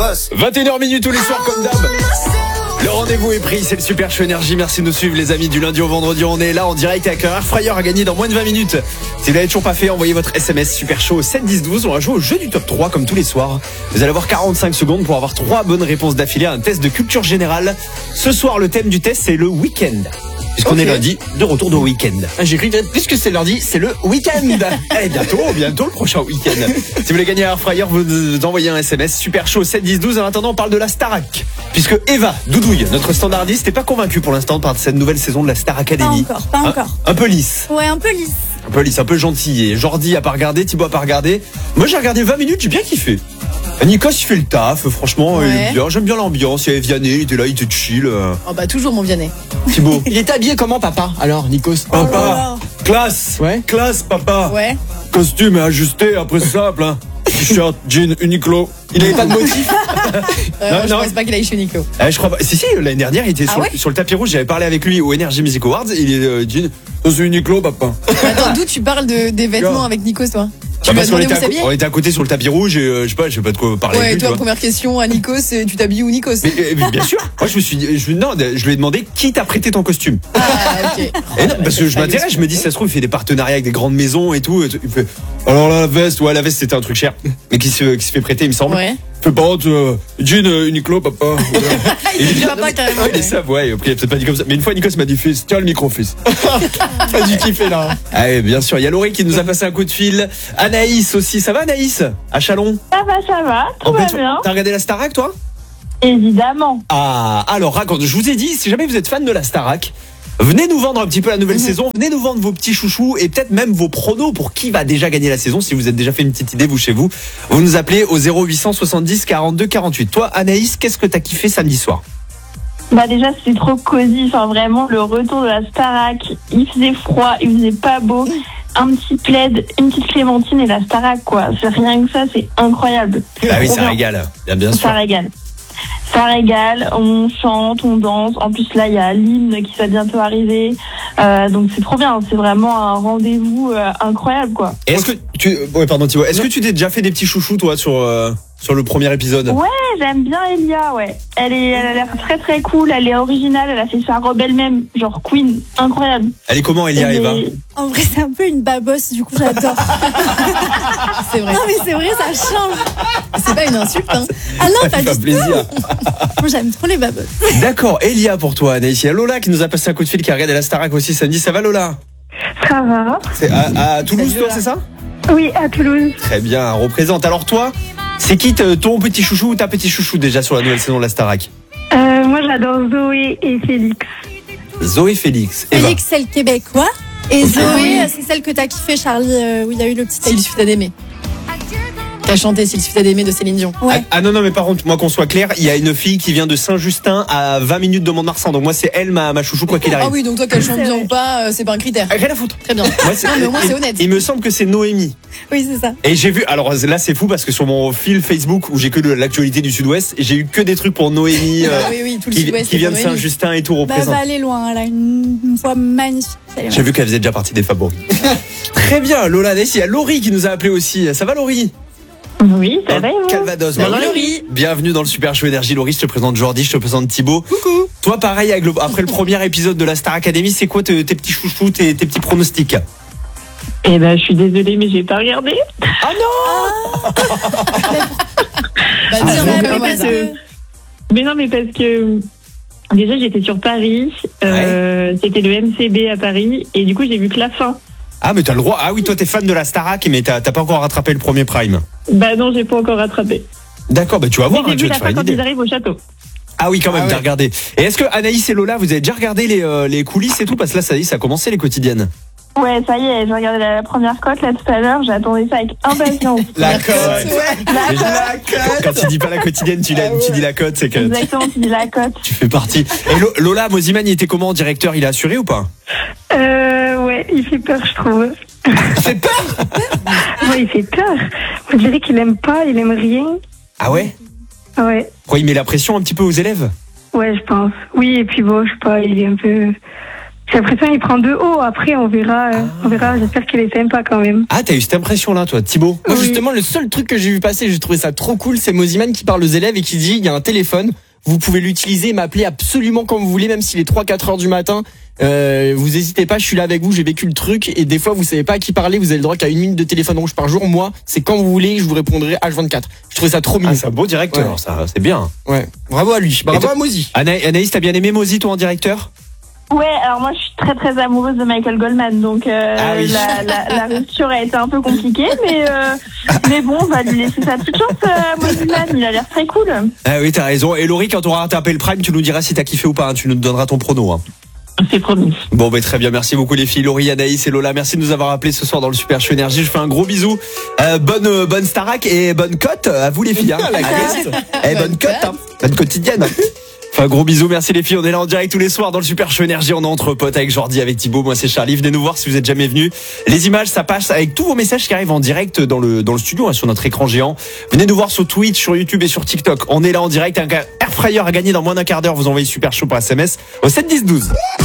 21h minutes tous les soirs comme d'hab. Le rendez-vous est pris, c'est le Super Show Énergie. Merci de nous suivre les amis, du lundi au vendredi. On est là en direct avec un Airfryer à gagner dans moins de 20 minutes. Si vous l'avez toujours pas fait, envoyez votre SMS Super Show au 7 10 12. On va jouer au jeu du top 3 comme tous les soirs. Vous allez avoir 45 secondes pour avoir 3 bonnes réponses d'affilée à un test de culture générale. Ce soir, le thème du test, c'est le week-end. Puisqu'on est lundi, de retour de week-end. J'ai cru que puisque c'est lundi, c'est le week-end. bientôt le prochain week-end. Si vous voulez gagner un Airfryer, vous envoyez un SMS Super Show 7 10 12. En attendant, on parle de la Starac. Puisque Eva Doudouille, notre standardiste, n'est pas convaincue pour l'instant par cette nouvelle saison de la Star Academy. Pas encore. Un peu lisse. Ouais, un peu lisse. Un peu gentil. Et Jordi a pas regardé, Thibaut a pas regardé. Moi j'ai regardé 20 minutes, j'ai bien kiffé. Nikos il fait le taf, franchement, Ouais. il est bien. J'aime bien l'ambiance. Il y avait Vianney, il était là, il était chill. Oh bah toujours mon Vianney. Thibaut. Il est habillé comment, papa? Alors, Nikos. Papa, classe. Ouais. Classe, papa. Ouais. Costume est ajusté, après c'est simple. Hein. T-shirt, jean, Uniqlo. Il avait pas de motif. Moi, je non. pense pas qu'il aille chez Nico. Je crois pas. Si, l'année dernière, il était Ah ouais sur le tapis rouge. J'avais parlé avec lui au Energy Music Awards. Il est jean. C'est Uniqlo, papa. Attends, d'où tu parles des vêtements avec Nikos, toi? Tu lui as Parce qu'on demandé où était, s'habiller? on était à côté sur le tapis rouge et je sais pas de quoi parler avec Ouais, lui. toi, tu vois. première question à Nikos, tu t'habilles où Nikos? Mais bien sûr. Moi, je lui ai demandé qui t'a prêté ton costume. Ah, ok. Et non, parce que je m'intéresse, je me dis, ça se trouve, il fait des partenariats avec des grandes maisons et tout. Il fait, alors la veste, la veste c'était un truc cher, mais qui se fait prêter, il me semble. Ouais. Fais pas honte, jean Uniqlo, papa. Il dit papa carrément. Il est ça, ouais, après, il a peut-être pas dit comme ça. Mais une fois, Nikos m'a dit, fils, tiens le micro, fils. Pas du kiffé là. Ah, ouais, bien sûr. Il y a Laurie qui nous a passé un coup de fil. Anaïs aussi. Ça va, Anaïs? À Chalon? Ça va, tout va bien. T'as regardé la Starac, toi? Évidemment. Ah, alors raconte, je vous ai dit, si jamais vous êtes fan de la Starac, venez nous vendre un petit peu la nouvelle saison, venez nous vendre vos petits chouchous et peut-être même vos pronos pour qui va déjà gagner la saison, si vous êtes déjà fait une petite idée, vous chez vous. Vous nous appelez au 0870 42 48. Toi, Anaïs, qu'est-ce que t'as kiffé samedi soir? Bah déjà c'était trop cosy, enfin vraiment le retour de la Starac, il faisait froid, il faisait pas beau, un petit plaid, une petite clémentine et la Starac quoi, c'est rien que ça, c'est incroyable. Ah oui, Trop ça bien. régale, bien sûr. Ça régale, on chante, on danse, en plus là il y a l'hymne qui va bientôt arriver, donc c'est trop bien, c'est vraiment un rendez-vous incroyable quoi. Et est-ce que Thibaut, est-ce que tu t'es déjà fait des petits chouchous toi sur le premier épisode? Ouais, j'aime bien Elia, ouais. Elle a l'air très très cool, elle est originale, elle a fait sa robe elle-même, genre Queen, incroyable. Elle est comment, Elia, Eva? En vrai, c'est un peu une babosse, du coup, j'adore. C'est vrai. Non, mais c'est vrai, ça change. C'est pas une insulte, hein. Ah non, Ça pas fait du tout. plaisir. Moi, j'aime trop les babosses. D'accord, Elia pour toi, Anaïs. Il y a Lola qui nous a passé un coup de fil, qui a regardé la Starac aussi samedi. Ça va, Lola? Ça va? C'est à Toulouse, Salut, toi, Lola. c'est ça? Oui, à Toulouse. Très bien, représente. Alors toi, c'est qui ton petit chouchou ou ta petit chouchou déjà sur la nouvelle saison de la Starac? Moi j'adore Zoé et Félix. Zoé, Félix. Eva. Félix, c'est le québécois. Et Zoé, c'est celle que t'as kiffé, Charlie, où il y a eu le petit S'il texte. suffit d'aimer. Qui a chanté S'il suffit d'aimer de Céline Dion. Ouais. Ah non, mais par contre, moi qu'on soit clair, il y a une fille qui vient de Saint-Justin à 20 minutes de Mont-de-Marsan. Donc moi, c'est elle ma chouchou quoi qu'il arrive. Ah oui, donc toi qu'elle chante C'est bien vrai. ou pas, c'est pas un critère. Rien à foutre. Très bien. Moi, Non, mais au moins c'est honnête. Il me semble que c'est Noémie. Oui, c'est ça. Et j'ai vu, alors là c'est fou parce que sur mon fil Facebook où j'ai que l'actualité du Sud-Ouest, j'ai eu que des trucs pour Noémie Oui, tout le qui Sud-Ouest. vient de c'est Noémie. Saint-Justin et tout Bah, représente. va aller loin. Elle a une voix magnifique. J'ai vu qu'elle faisait déjà partie des favoris. Très bien, Lola, il y a Laurie qui nous a appelé aussi. Ça va, Laurie? Oui, ça va et vous? Calvados. Salut, Bah, Laurie. Bienvenue dans le Super Show Énergie. Laurie, je te présente Jordi, je te présente Thibaut. Coucou. Toi, pareil, après le premier épisode de la Star Academy, c'est quoi tes petits chouchous, tes petits pronostics? Eh ben, je suis désolée, mais j'ai pas regardé. Ah non! Bah, dis un mais peu comme parce ça. que- Mais non, mais parce que déjà j'étais sur Paris, c'était le MCB à Paris, et du coup j'ai vu que la fin. Ah, mais t'as le droit. Ah oui, toi, t'es fan de la Starac, mais t'as pas encore rattrapé le premier prime. Bah non, j'ai pas encore rattrapé. D'accord, bah tu vas Mais voir, j'ai hein, tu vu vas la te faire fin une quand idée. ils arrivent au château. Ah oui, quand même, Ah t'as ouais. regardé. Et est-ce que Anaïs et Lola, vous avez déjà regardé les coulisses et tout? Parce que là, ça y est, ça a commencé les quotidiennes. Ouais, ça y est, j'ai regardé la première cote là tout à l'heure, j'attendais ça avec impatience. La cote. La cote. Quand tu dis pas la quotidienne, tu dis la cote, c'est que Exactement, tu dis la cote. tu fais partie. Et Lola, Moziman, il était comment en directeur? Il a assuré ou pas? Ouais, il fait peur, je trouve. Il fait peur. Ouais, il fait peur. On dirait qu'il aime pas, il aime rien. Ah ouais? Ouais, Quoi, il met la pression un petit peu aux élèves? ouais, je pense. Oui, et puis bon, je sais pas, il est un peu... J'ai l'impression qu'il prend de haut. Après, on verra. J'espère qu'il est sympa quand même. Ah, t'as eu cette impression-là, toi, Thibaut? Moi, Oui. justement, le seul truc que j'ai vu passer, j'ai trouvé ça trop cool, c'est Moziman qui parle aux élèves et qui dit, il y a un téléphone, vous pouvez l'utiliser et m'appeler absolument quand vous voulez, même s'il est 3-4 heures du matin. Vous hésitez pas, je suis là avec vous, j'ai vécu le truc, et des fois vous savez pas à qui parler, vous avez le droit qu'à 1 minute de téléphone rouge par jour. Moi, c'est quand vous voulez, je vous répondrai H24. Je trouvais ça trop mignon. Ah, c'est un beau directeur, Ouais. ça, c'est bien. Ouais. Bravo à lui. Bravo à Mozi. Anaïs, t'as bien aimé Mozi, toi, en directeur? Ouais, alors moi je suis très très amoureuse de Michael Goldman, donc Ah oui. la rupture a été un peu compliquée, mais bon, on va lui laisser sa petite chance à Moziman, il a l'air très cool. Ah oui, t'as raison. Et Laurie, quand on aura tapé le prime, tu nous diras si t'as kiffé ou pas, hein. Tu nous donneras ton prono, hein. C'est promis. Bon, bah, très bien. Merci beaucoup, les filles. Laurie, Anaïs et Lola. Merci de nous avoir appelés ce soir dans le Super Show Énergie. Je fais un gros bisou. Bonne Starac et bonne cote à vous, les filles, hein. La Anaïs. Bonne cote, hein. Bonne quotidienne. Enfin, gros bisous, merci les filles. On est là en direct tous les soirs dans le Super Show Énergie. On est entre potes avec Jordi, avec Thibaut. Moi, c'est Charlie. Venez nous voir si vous êtes jamais venus. Les images, ça passe avec tous vos messages qui arrivent en direct dans le studio, hein, sur notre écran géant. Venez nous voir sur Twitch, sur YouTube et sur TikTok. On est là en direct. Un air fryer à gagner dans moins d'un quart d'heure. Vous envoyez Super Show par SMS au 7 10 12.